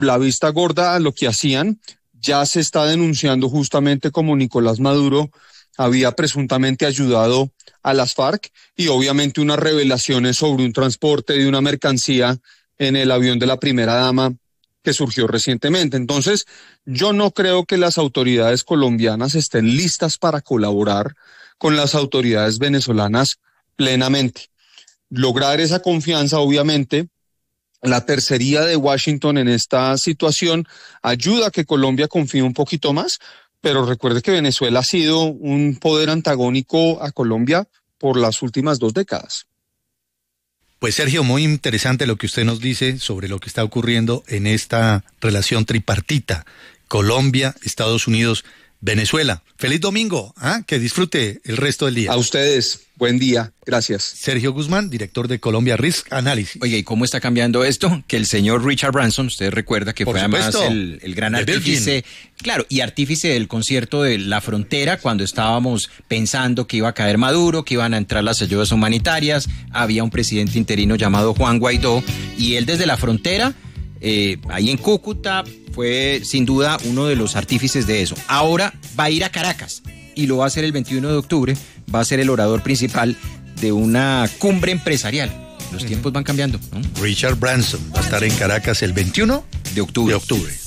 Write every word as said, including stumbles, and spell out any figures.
la vista gorda a lo que hacían. Ya se está denunciando justamente como Nicolás Maduro había presuntamente ayudado a las FARC y obviamente unas revelaciones sobre un transporte de una mercancía en el avión de la primera dama que surgió recientemente. Entonces, yo no creo que las autoridades colombianas estén listas para colaborar con las autoridades venezolanas plenamente. Lograr esa confianza, obviamente, la tercería de Washington en esta situación ayuda a que Colombia confíe un poquito más, pero recuerde que Venezuela ha sido un poder antagónico a Colombia por las últimas dos décadas. Pues Sergio, muy interesante lo que usted nos dice sobre lo que está ocurriendo en esta relación tripartita, Colombia, Estados Unidos, Venezuela. Feliz domingo, ¿ah? Que disfrute el resto del día. A ustedes, buen día, gracias. Sergio Guzmán, director de Colombia Risk Analysis. Oye, ¿y cómo está cambiando esto? Que el señor Richard Branson, usted recuerda que Por fue supuesto, además el, el gran de artífice, Belgium. claro, y artífice del concierto de La Frontera, cuando estábamos pensando que iba a caer Maduro, que iban a entrar las ayudas humanitarias, había un presidente interino llamado Juan Guaidó, y él desde La Frontera, eh, ahí en Cúcuta, fue sin duda uno de los artífices de eso. Ahora va a ir a Caracas y lo va a hacer el veintiuno de octubre, va a ser el orador principal de una cumbre empresarial. Los tiempos van cambiando, ¿no? Richard Branson va a estar en Caracas el veintiuno de octubre. de octubre.